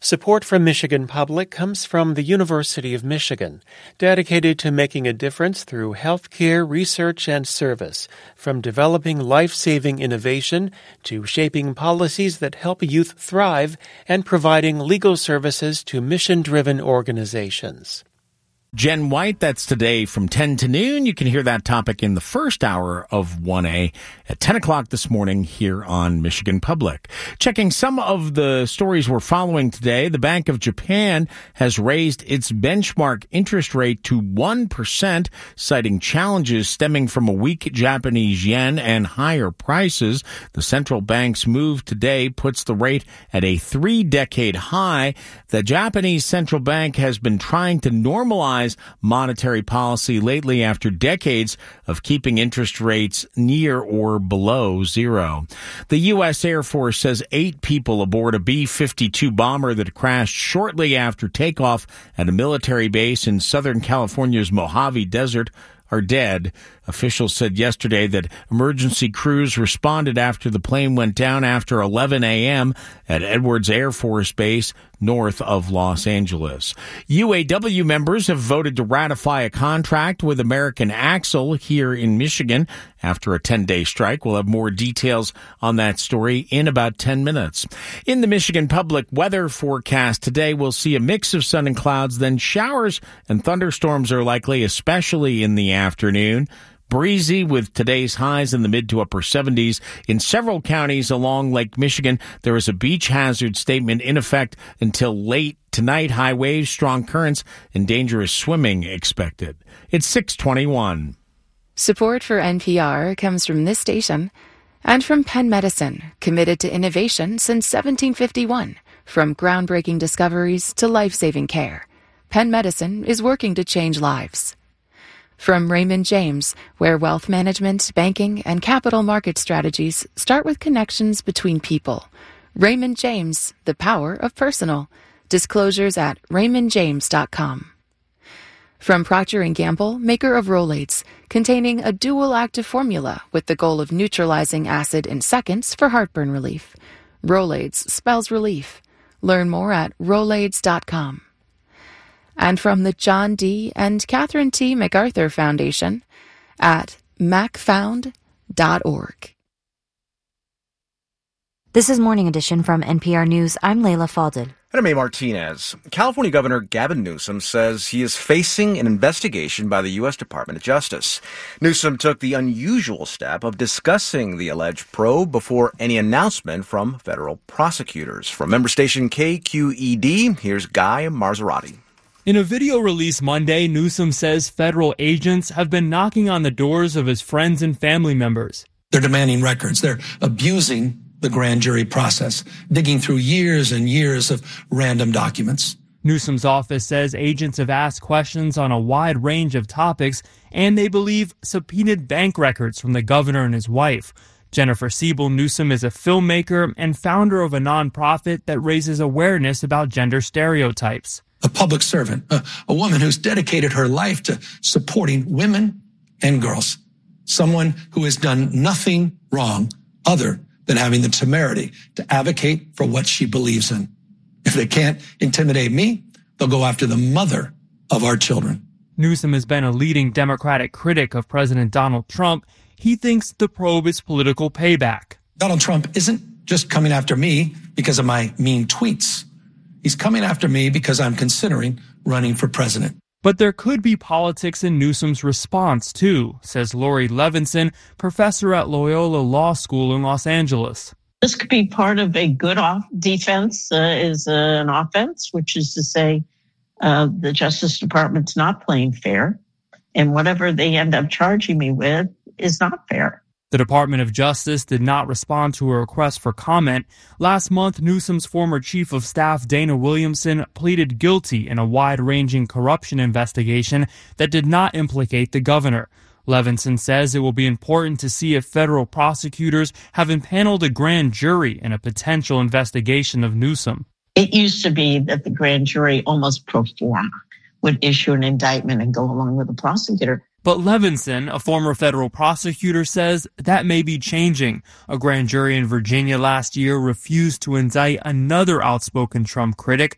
Support from Michigan Public comes from the University of Michigan, dedicated to making a difference through healthcare, research, and service, from developing life-saving innovation to shaping policies that help youth thrive and providing legal services to mission-driven organizations. Jen White, that's today from 10 to noon. You can hear that topic in the first hour of 1A at 10 o'clock this morning here on Michigan Public. Checking some of the stories we're following today, the Bank of Japan has raised its benchmark interest rate to 1%, citing challenges stemming from a weak Japanese yen and higher prices. The central bank's move today puts the rate at a 3-decade high. The Japanese central bank has been trying to normalize monetary policy lately after decades of keeping interest rates near or below zero. The U.S. Air Force says 8 people aboard a B-52 bomber that crashed shortly after takeoff at a military base in Southern California's Mojave Desert are dead. Officials said yesterday that emergency crews responded after the plane went down after 11 a.m. at Edwards Air Force Base north of Los Angeles. UAW members have voted to ratify a contract with American Axle here in Michigan after a 10-day strike. We'll have more details on that story in about 10 minutes. In the Michigan Public weather forecast today, we'll see a mix of sun and clouds, then showers and thunderstorms are likely, especially in the afternoon. Breezy with today's highs in the mid to upper 70s. In several counties along Lake Michigan, there is a beach hazard statement in effect until late tonight. High waves, strong currents, and dangerous swimming expected. It's 6:21. Support for NPR comes from this station and from Penn Medicine, committed to innovation since 1751. From groundbreaking discoveries to life-saving care, Penn Medicine is working to change lives. From Raymond James, where wealth management, banking, and capital market strategies start with connections between people. Raymond James, the power of personal. Disclosures at raymondjames.com. From Procter & Gamble, maker of Rolaids, containing a dual active formula with the goal of neutralizing acid in seconds for heartburn relief. Rolaids spells relief. Learn more at rolaids.com. And from the John D. and Catherine T. MacArthur Foundation at macfound.org. This is Morning Edition from NPR News. I'm Layla Falded. And I'm A. Martinez. California Governor Gavin Newsom says he is facing an investigation by the U.S. Department of Justice. Newsom took the unusual step of discussing the alleged probe before any announcement from federal prosecutors. From member station KQED, here's Guy Marzorati. In a video released Monday, Newsom says federal agents have been knocking on the doors of his friends and family members. They're demanding records. They're abusing the grand jury process, digging through years and years of random documents. Newsom's office says agents have asked questions on a wide range of topics, and they believe subpoenaed bank records from the governor and his wife. Jennifer Siebel Newsom is a filmmaker and founder of a nonprofit that raises awareness about gender stereotypes. A public servant, a woman who's dedicated her life to supporting women and girls. Someone who has done nothing wrong other than having the temerity to advocate for what she believes in. If they can't intimidate me, they'll go after the mother of our children. Newsom has been a leading Democratic critic of President Donald Trump. He thinks the probe is political payback. Donald Trump isn't just coming after me because of my mean tweets. He's coming after me because I'm considering running for president. But there could be politics in Newsom's response, too, says Lori Levinson, professor at Loyola Law School in Los Angeles. This could be part of a good defense is an offense, which is to say the Justice Department's not playing fair, and whatever they end up charging me with is not fair. The Department of Justice did not respond to a request for comment. Last month, Newsom's former chief of staff, Dana Williamson, pleaded guilty in a wide-ranging corruption investigation that did not implicate the governor. Levinson says it will be important to see if federal prosecutors have impaneled a grand jury in a potential investigation of Newsom. It used to be that the grand jury almost pro forma would issue an indictment and go along with the prosecutor. But Levinson, a former federal prosecutor, says that may be changing. A grand jury in Virginia last year refused to indict another outspoken Trump critic,